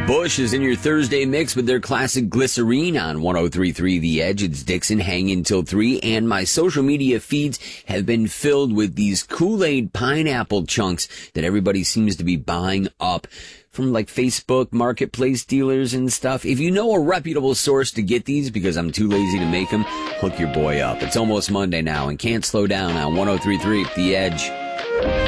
Bush is in your Thursday mix with their classic Glycerine on 103.3 The Edge. It's Dixon, hang until 3, and my social media feeds have been filled with these Kool-Aid pineapple chunks that everybody seems to be buying up from like Facebook marketplace dealers and stuff. If you know a reputable source to get these, because I'm too lazy to make them, hook your boy up. It's almost Monday now and can't slow down on 103.3 The Edge.